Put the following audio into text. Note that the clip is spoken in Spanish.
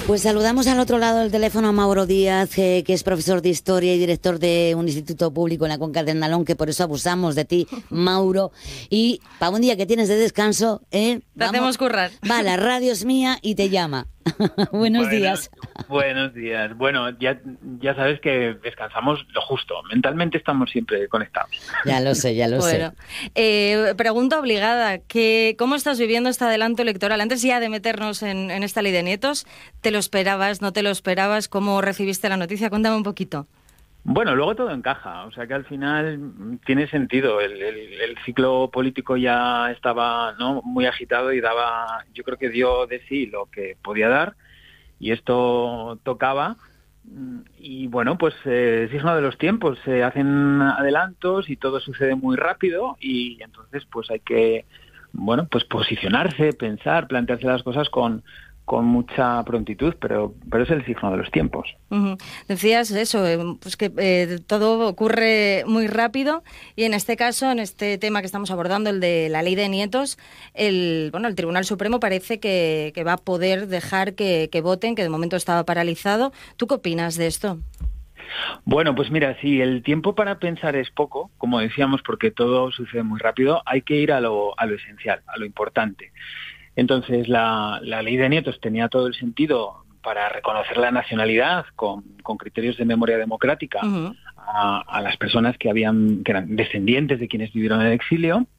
Pues saludamos al otro lado del teléfono a Mauro Díaz, que es profesor de Historia y director de un instituto público en la Cuenca del Nalón, que por eso abusamos de ti, Mauro. Y para un día que tienes de descanso, te hacemos currar. Va, la radio es mía y te llama. Buenos días. Buenos días. Bueno, ya sabes que descansamos lo justo. Mentalmente estamos siempre conectados. Ya lo sé. Bueno, pregunta obligada. ¿Cómo estás viviendo este adelanto electoral? Antes ya de meternos en esta ley de nietos, ¿te lo esperabas, no te lo esperabas? ¿Cómo recibiste la noticia? Cuéntame un poquito. Bueno, luego todo encaja, o sea que al final tiene sentido. El ciclo político ya estaba, ¿no?, muy agitado y yo creo que dio de sí lo que podía dar, y esto tocaba. Y bueno, pues es uno de los tiempos, se hacen adelantos y todo sucede muy rápido, y entonces pues hay que, bueno, pues posicionarse, pensar, plantearse las cosas con mucha prontitud, pero es el signo de los tiempos. Uh-huh. Decías eso, pues que todo ocurre muy rápido, y en este caso, en este tema que estamos abordando, el de la ley de nietos, el Tribunal Supremo parece que va a poder dejar que voten, que de momento estaba paralizado. ¿Tú qué opinas de esto? Bueno, pues mira, si el tiempo para pensar es poco, como decíamos, porque todo sucede muy rápido, hay que ir a lo esencial, a lo importante. Entonces, la ley de nietos tenía todo el sentido para reconocer la nacionalidad con criterios de memoria democrática. Uh-huh. a las personas que eran descendientes de quienes vivieron en el exilio,